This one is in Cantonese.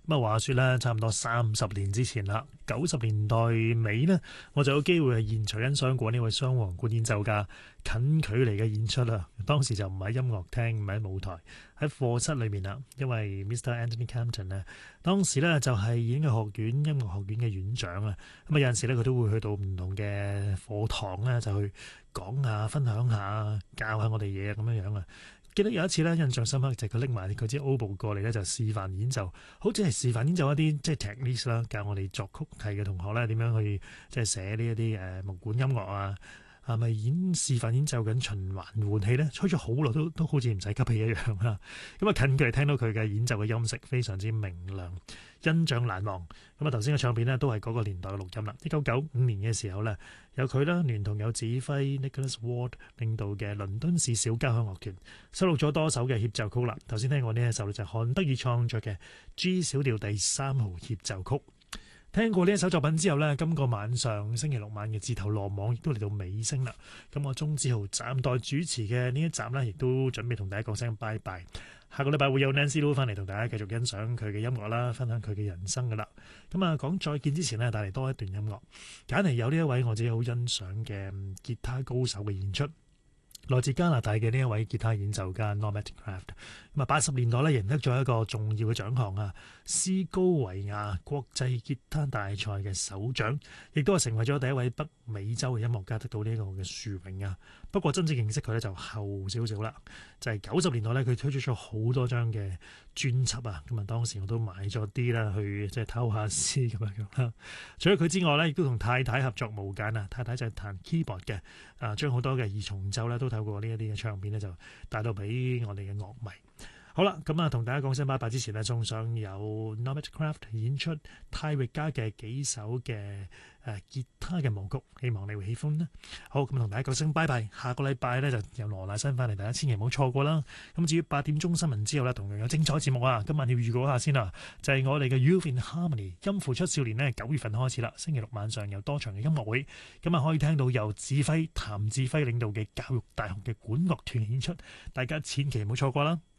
咁啊，話說咧，差唔多30年之前啦，90年代尾呢，我就有機會係現場欣賞過呢位雙簧管演奏家近距離嘅演出啦。當時就唔喺音樂廳，唔喺舞台，喺課室裏面啦。因為 Mr. Anthony Campton 呢，當時呢就係演藝學院音樂學院嘅院長啊。咁啊，有陣時咧佢都會去到唔同嘅課堂咧，就去講下、分享下、教下我哋嘢咁樣啊。記得有一次咧，印象深刻就係佢拎埋佢支 oboe 過嚟咧，就示範演奏，好似係示範演奏一啲即係 technique 啦，教我哋作曲系嘅同學咧點樣去即係寫呢一啲木管音樂啊，係咪示範演奏緊循環換氣咧？吹咗好耐都好似唔使吸氣一樣啦。咁啊，近距離聽到佢嘅演奏嘅音色非常之明亮，印象難忘。咁啊，頭先嘅唱片呢都係嗰個年代嘅錄音啦。1995年嘅時候呢，有佢啦，聯同有指揮 Nicholas Ward 領導嘅倫敦市小交響樂團，收錄咗多首嘅協奏曲啦。頭先聽過呢一首就係韓德爾創作嘅 G 小調第3號協奏曲。聽過呢一首作品之後呢，今個晚上星期六晚嘅自投羅網亦都嚟到尾聲啦。咁我鐘志豪暫代主持嘅呢一集呢，亦都準備同大家講聲拜拜。下個禮拜會有 Nancy Lu 翻嚟同大家繼續欣賞佢嘅音樂啦，分享佢嘅人生噶啦。咁啊，講再見之前呢，帶嚟多一段音樂，揀嚟有呢一位我自己好欣賞嘅吉他高手嘅演出。來自加拿大嘅呢一位吉他演奏家 Norbert Kraft， 咁啊80年代咧贏得咗一個重要嘅獎項啊，斯高維亞國際吉他大賽嘅首獎，亦都係成為咗第一位北美洲嘅音樂家得到呢一個嘅殊榮啊。不過真正認識佢咧就後少少啦，就係90年代咧佢推出咗好多張嘅專輯啊，咁啊當時我都買咗啲啦，去即係偷下師咁樣啦。除咗佢之外咧，亦都同太太合作無間啊，太太就係彈 keyboard 嘅，將好多嘅二重奏咧都透過呢一啲嘅唱片咧就帶到俾我哋嘅樂迷。好啦，咁啊同大家講聲拜拜之前呢，送上有 Norbert Kraft 演出泰域家嘅幾首嘅吉他嘅舞曲，希望你會喜歡啦。好，咁同大家講聲拜拜，下個禮拜呢，就由羅乃新翻嚟，大家千祈唔好錯過啦。咁至於8點鐘新聞之後呢，同樣有精彩節目啊。今晚要預告一下先啦，就係我哋嘅 Youth in Harmony 音符出少年呢，9月份開始啦，星期六晚上有多場嘅音樂會，咁啊可以聽到由譚志輝領導嘅教育大學嘅管樂團演出，大家千祈唔好錯過啦。